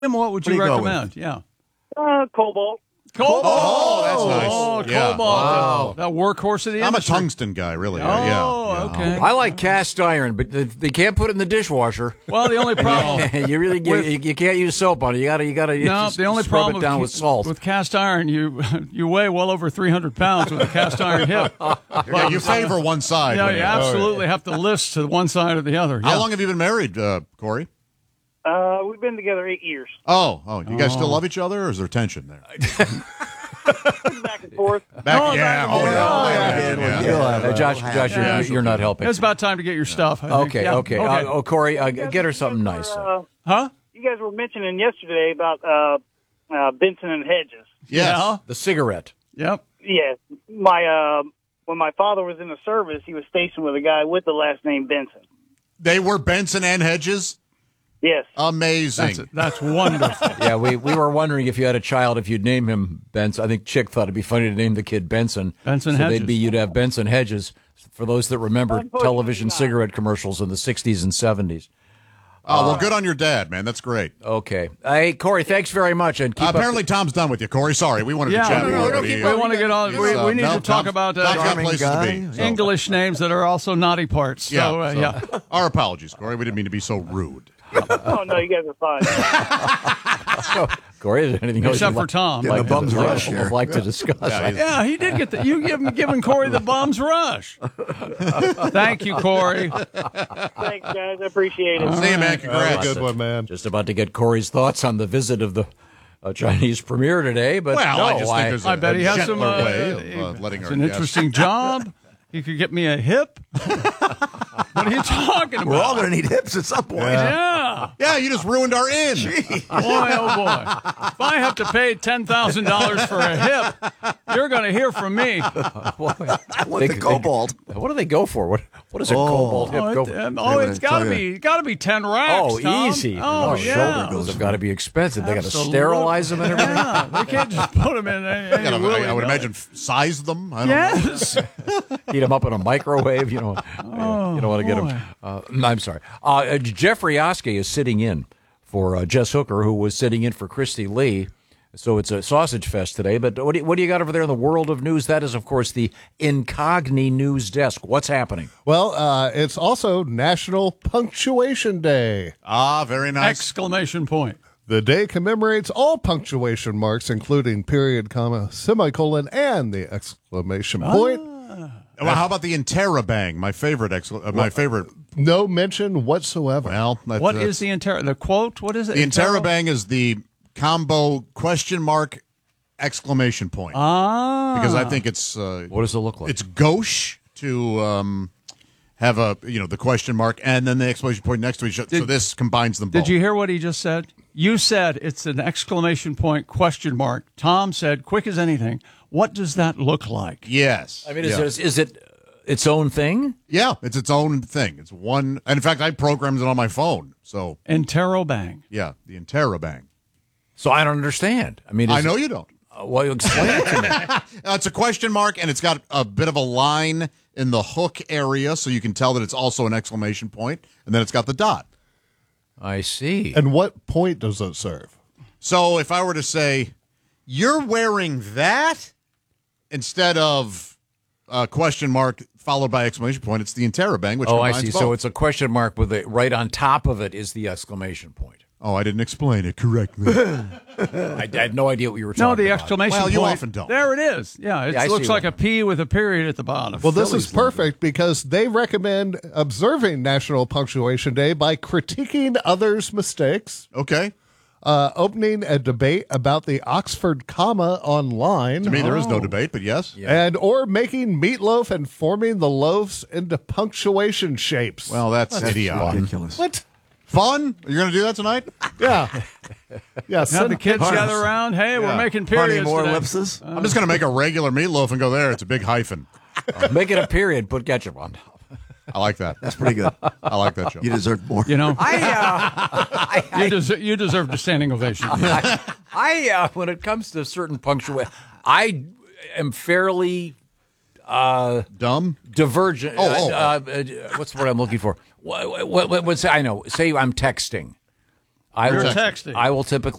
What would you recommend? Yeah. Cobalt. Cobalt. Oh, that's nice. Oh, Yeah. Cobalt. Wow. That workhorse of the I'm a industry. tungsten guy, really. Oh, okay. I like cast iron, but they can't put it in the dishwasher. Well, the only problem you can't use soap on it. You gotta just the only scrub problem it down with salt. with cast iron, you weigh well over 300 pounds with a cast iron hip. Yeah, you favor one side. Yeah, when you absolutely have to list to one side or the other. How Yeah. long have you been married, Corey? We've been together 8 years. Oh, you guys still love each other, or is there tension there? Back and forth. Josh, you're not helping. It's about time to get your stuff. I think. Okay, Yeah. okay. Corey, get her something nice. Huh? You guys were mentioning yesterday about Benson and Hedges. Yes. Yeah. The cigarette. Yep. Yes, when my father was in the service, he was stationed with a guy with the last name Benson. They were Benson and Hedges? Yes. Amazing. That's wonderful. Yeah, we were wondering if you had a child, if you'd name him Benson. I think Chick thought it'd be funny to name the kid Benson. Benson so Hedges. you'd have Benson Hedges. For those that remember television cigarette commercials in the 60s and 70s. Oh, well, good on your dad, man. That's great. Okay. Hey, Corey, thanks very much. And keep apparently, Tom's done with you, Corey. Sorry, we wanted to chat more. We want to get on. We need to talk about places to be. So. English names that are also naughty parts. So, yeah. Our apologies, Corey. We didn't mean to be so rude. Oh, no, you guys are fine. Corey, is there anything else Except for Tom. Like the bums rush would here. like to discuss? Yeah, he did get you giving Corey the bums rush. Thank you, Corey. Thanks, guys. I appreciate it. See you, man. Congrats. Good one, man. Just about to get Corey's thoughts on the visit of the Chinese premier today, but Well, no, I just think there's I bet he has gentler some way of letting it's our an guests- interesting job. He could get me a hip. What are you talking about? We're all going to need hips at some point. Yeah. Yeah, you just ruined our inn. Boy, oh boy. If I have to pay $10,000 for a hip, you're going to hear from me. I want the cobalt. what do they go for? What does a cobalt hip go for? It's got to be 10 racks. Oh, Tom. easy. Oh, yeah. Those have got to be expensive. They got to Absolutely. sterilize them and everything. Yeah, they can't just put them in. I would imagine size them. I don't know. Yes. Heat them up in a microwave. You don't want to get them. I'm sorry. Jeffrey Oskey is sitting in for Jess Hooker, who was sitting in for Christy Lee. So it's a sausage fest today. But what do you got over there in the world of news? That is, of course, the Incogni News Desk. What's happening? Well, it's also National Punctuation Day. Ah, very nice. Exclamation point. The day commemorates all punctuation marks, including period, comma, semicolon, and the exclamation point. Well, how about the interrobang? My favorite. My favorite. No mention whatsoever. Well, What is the the quote? What is it? the interrobang? Is the combo question mark exclamation point? Because I think it's. What does it look like? It's gauche to have the question mark and then the exclamation point next to each other. So this combines them both. Did you hear what he just said? You said it's an exclamation point question mark. Tom said, quick as anything, what does that look like? Yes. I mean, is it its own thing? Yeah, it's its own thing. It's one. And in fact, I programmed it on my phone. So Interrobang. yeah, the interrobang. So I don't understand. I mean, I know you don't. Well, you explain it to me. It's a question mark, and it's got a bit of a line in the hook area, so you can tell that it's also an exclamation point, and then it's got the dot. I see. And what point does it serve? So if I were to say, you're wearing that, instead of a question mark followed by exclamation point, it's the interrobang, which I combines see. both. So it's a question mark with right on top of it is the exclamation point. Oh, I didn't explain it correctly. I had no idea what you were talking No, about. the exclamation Well, point. you often don't. There it is. Yeah, it I looks see like one. a P with a period at the bottom. Well, this is perfect because they recommend observing National Punctuation Day by critiquing others' mistakes, Okay. opening a debate about the Oxford comma online, To me, there is no debate, but yes. and or making meatloaf and forming the loaves into punctuation shapes. Well, that's idiotic. Ridiculous. What? Fun? You're going to do that tonight? Yeah. Yeah. Have the kids Harness. gather around. Hey, we're making Honey, periods more today. ellipses? I'm just going to make a regular meatloaf and go there. It's a big hyphen. Make it a period. Put ketchup on top. I like that. That's pretty good. I like that, Joe. You deserve more. You know, I you deserve a standing ovation. when it comes to certain punctuation, I am fairly Dumb? divergent. Oh. What's the word I'm looking for? Say I'm texting. I You're will texting. I will typically